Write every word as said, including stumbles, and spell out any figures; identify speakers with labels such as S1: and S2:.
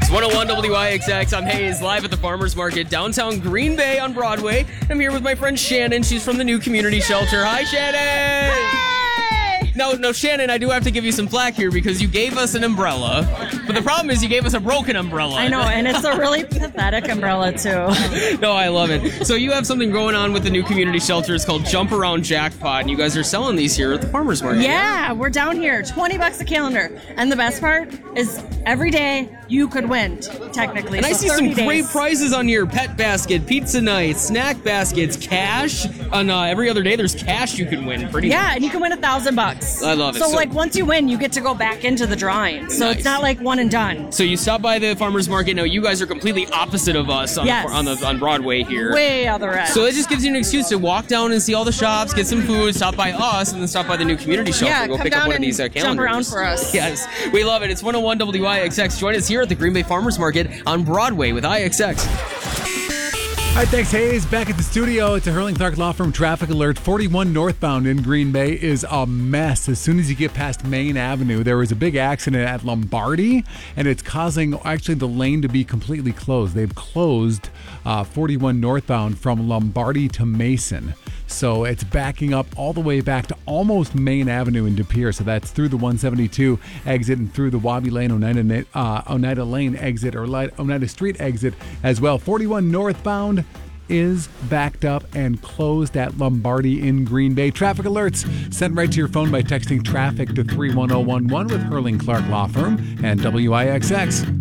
S1: one oh one W I X X. I'm Hayes, live at the Farmers Market, downtown Green Bay on Broadway. I'm here with my friend Shannon. She's from the new community shelter. Hi, Shannon!
S2: Hey!
S1: No, no, Shannon, I do have to give you some flack here because you gave us an umbrella. But the problem is you gave us a broken umbrella.
S2: I know, and it's a really pathetic umbrella, too.
S1: No, I love it. So you have something going on with the new community shelter. It's called Jump Around Jackpot, and you guys are selling these here at the Farmers Market.
S2: Yeah, we're down here, twenty bucks a calendar. And the best part is every day you could win, technically.
S1: And
S2: so
S1: I see some
S2: thirty
S1: great
S2: days.
S1: prizes on here. Pet basket, pizza night, snack baskets, cash. On uh, every other day, there's cash you can win. Pretty
S2: Yeah,
S1: much.
S2: and you can win a thousand bucks.
S1: I love it.
S2: So,
S1: So-
S2: like, once you win, you get to go back into the drawing. So
S1: Nice.
S2: it's not like one and done.
S1: So you stop by the Farmers Market. Now you guys are completely opposite of us on,
S2: Yes.
S1: on the on Broadway here.
S2: Way other end.
S1: So it just gives you an excuse to walk down and see all the shops, get some food, stop by us, and then stop by the new community shelter.
S2: Yeah,
S1: Go
S2: come
S1: pick up
S2: down
S1: one of
S2: and
S1: these uh,
S2: jump
S1: calendars.
S2: around for us.
S1: Yes, we love it. It's one oh one W I X X. Join us here at the Green Bay Farmers Market on Broadway with I X X.
S3: All right, thanks, Hayes. Back at the studio, it's a Hurling Clark Law Firm traffic alert. forty-one northbound in Green Bay is a mess. As soon as you get past Main Avenue, there was a big accident at Lombardi, and it's causing actually the lane to be completely closed. They've closed uh, forty-one northbound from Lombardi to Mason. So it's backing up all the way back to almost Main Avenue in De Pere. So that's through the one seventy-two exit and through the Wabi Lane, Oneida, uh, Oneida Lane exit or Oneida Street exit as well. forty-one northbound is backed up and closed at Lombardi in Green Bay. Traffic alerts sent right to your phone by texting traffic to three one zero one one with Hurling Clark Law Firm and W I X X.